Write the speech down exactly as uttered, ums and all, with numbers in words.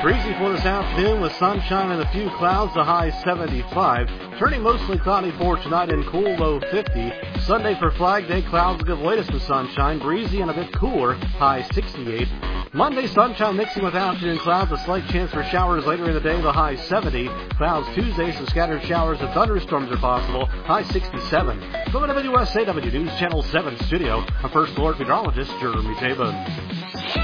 Breezy for this afternoon with sunshine and a few clouds, a high seventy-five. Turning mostly cloudy for tonight and cool, low fifty. Sunday for Flag Day, clouds will give way to some sunshine. Breezy and a bit cooler, high sixty-eight. Monday, sunshine mixing with afternoon clouds, a slight chance for showers later in the day, the high seventy. Clouds Tuesday, some scattered showers and thunderstorms are possible, high sixty-seven. From the W S A W News Channel seven studio, I'm First Alert Meteorologist Jeremy Tabin.